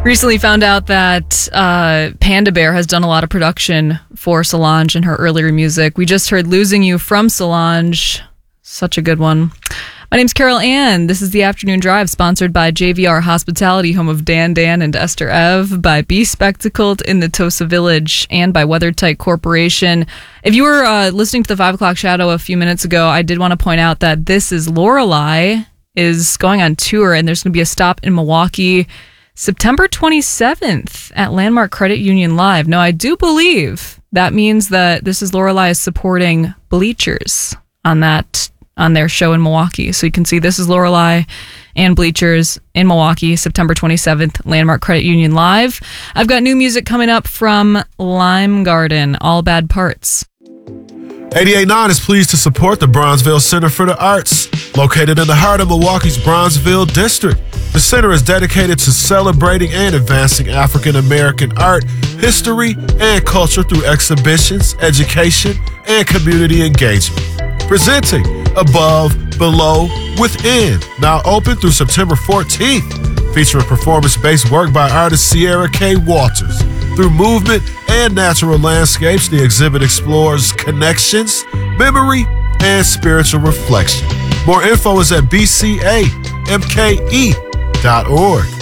Recently found out that Panda Bear has done a lot of production for Solange in her earlier music. We just heard Losing You from Solange. Such a good one. My name's Carol Ann. This is the Afternoon Drive, sponsored by JVR Hospitality, home of Dan and Esther Ev, by Be Spectacled in the Tosa Village, and by WeatherTight Corporation. If you were listening to the 5 o'clock shadow a few minutes ago, I did want to point out that This Is Lorelei is going on tour, and there's going to be a stop in Milwaukee September 27th at Landmark Credit Union Live. Now, I do believe that means that This Is Lorelei is supporting Bleachers on their show in Milwaukee. So you can see This Is Lorelei and Bleachers in Milwaukee, September 27th, Landmark Credit Union Live. I've got new music coming up from Lime Garden, All Bad Parts. 88.9 is pleased to support the Bronzeville Center for the Arts, located in the heart of Milwaukee's Bronzeville district. The center is dedicated to celebrating and advancing African American art, history, and culture through exhibitions, education, and community engagement. Presenting Above, Below, Within, now open through September 14th, featuring performance-based work by artist Sierra K. Walters. Through movement and natural landscapes, the exhibit explores connections, memory, and spiritual reflection. More info is at bcamke.org.